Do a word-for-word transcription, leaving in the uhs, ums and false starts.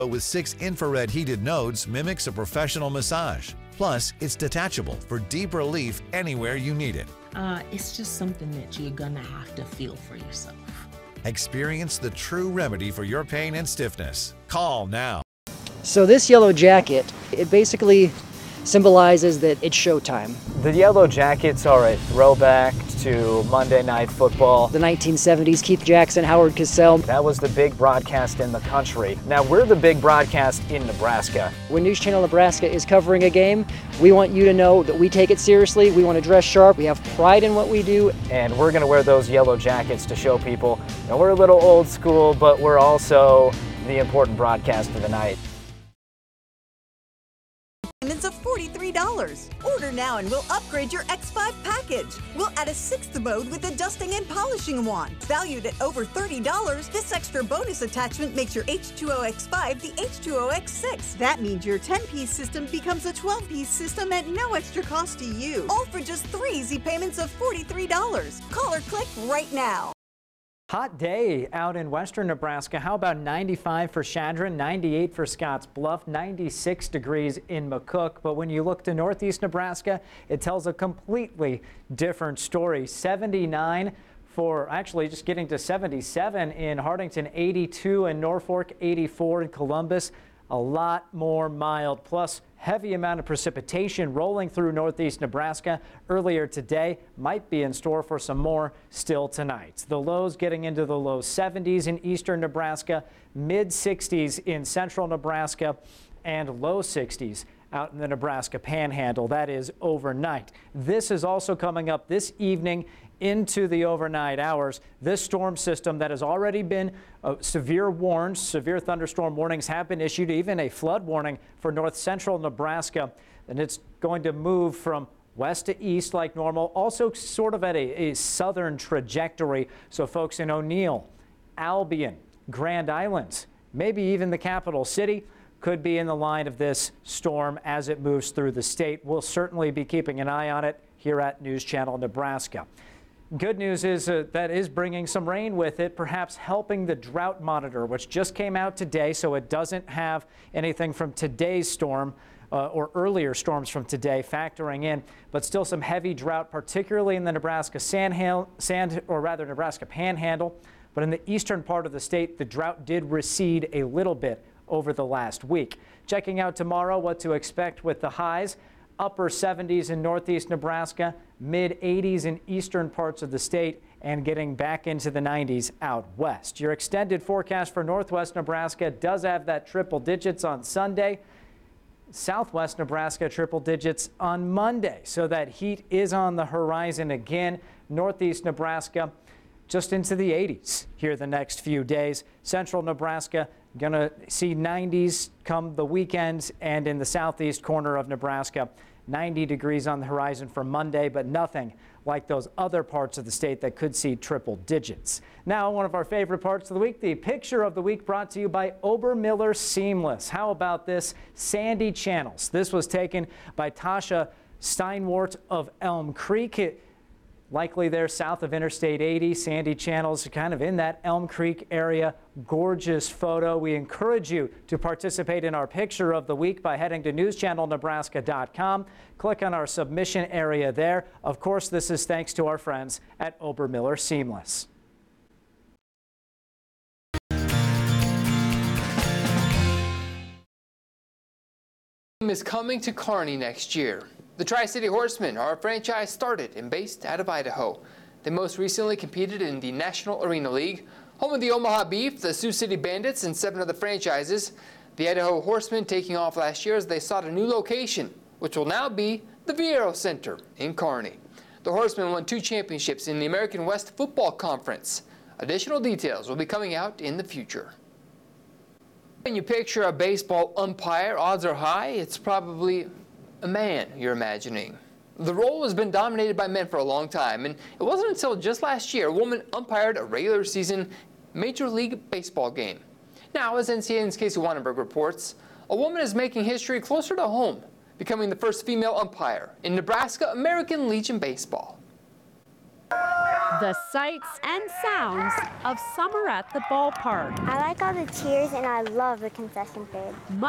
with six infrared heated nodes mimics a professional massage. Plus, it's detachable for deep relief anywhere you need it. Uh, it's just something that you're gonna have to feel for yourself. Experience the true remedy for your pain and stiffness. Call now. So this yellow jacket, it basically symbolizes that it's showtime. The Yellow Jackets are a throwback to Monday Night Football. The nineteen seventies, Keith Jackson, Howard Cosell. That was the big broadcast in the country. Now we're the big broadcast in Nebraska. When News Channel Nebraska is covering a game, we want you to know that we take it seriously, we want to dress sharp, we have pride in what we do. And we're going to wear those yellow jackets to show people, you know, we're a little old school, but we're also the important broadcast of the night. Payments of forty-three dollars. Order now and we'll upgrade your X five package. We'll add a sixth mode with a dusting and polishing wand. Valued at over thirty dollars, this extra bonus attachment makes your H two O X five the H two O X six. That means your ten-piece system becomes a twelve-piece system at no extra cost to you. All for just three easy payments of forty-three dollars. Call or click right now. Hot day out in western Nebraska. How about ninety-five for Chadron, ninety-eight for Scotts Bluff, ninety-six degrees in McCook. But when you look to northeast Nebraska, it tells a completely different story. seventy-nine for actually just getting to seventy-seven in Hartington, eighty-two in Norfolk, eighty-four in Columbus. A lot more mild, plus heavy amount of precipitation rolling through northeast Nebraska earlier today. Might be in store for some more still tonight. The lows getting into the low seventies in eastern Nebraska, mid sixties in central Nebraska, and low sixties out in the Nebraska Panhandle. That is overnight. This is also coming up this evening into the overnight hours. This storm system that has already been uh, severe warned, severe thunderstorm warnings have been issued, even a flood warning for north central Nebraska. And it's going to move from west to east like normal, also sort of at a, a southern trajectory. So folks in O'Neill, Albion, Grand Island, maybe even the capital city could be in the line of this storm as it moves through the state. We'll certainly be keeping an eye on it here at News Channel Nebraska. Good news is uh, that is bringing some rain with it, perhaps helping the drought monitor, which just came out today, so it doesn't have anything from today's storm uh, or earlier storms from today factoring in, but still some heavy drought, particularly in the Nebraska sand, sand or rather Nebraska Panhandle. But in the eastern part of the state, the drought did recede a little bit over the last week. Checking out tomorrow what to expect with the highs. Upper seventies in northeast Nebraska, mid eighties in eastern parts of the state, and getting back into the nineties out west. Your extended forecast for northwest Nebraska does have that triple digits on Sunday. Southwest Nebraska triple digits on Monday. So that heat is on the horizon again. Northeast Nebraska just into the eighties here the next few days. Central Nebraska going to see nineties come the weekends, and in the southeast corner of Nebraska, ninety degrees on the horizon for Monday, but nothing like those other parts of the state that could see triple digits. Now, one of our favorite parts of the week, the picture of the week brought to you by Obermiller Seamless. How about this? Sandy channels. This was taken by Tasha Steinwart of Elm Creek. It, likely there south of Interstate eighty, sandy channels kind of in that Elm Creek area. Gorgeous photo. We encourage you to participate in our picture of the week by heading to news channel nebraska dot com. Click on our submission area there. Of course, this is thanks to our friends at Obermiller Seamless. Is coming to Kearney next year. The Tri-City Horsemen are a franchise started and based out of Idaho. They most recently competed in the National Arena League, home of the Omaha Beef, the Sioux City Bandits, and seven other franchises. The Idaho Horsemen taking off last year as they sought a new location, which will now be the Viero Center in Kearney. The Horsemen won two championships in the American West Football Conference. Additional details will be coming out in the future. When you picture a baseball umpire, odds are high it's probably a man you're imagining. The role has been dominated by men for a long time, and it wasn't until just last year a woman umpired a regular season Major League Baseball game. Now, as N C A N's Casey Wannenberg reports, a woman is making history closer to home, becoming the first female umpire in Nebraska American Legion Baseball. The sights and sounds of summer at the ballpark. I like all the cheers and I love the concession food.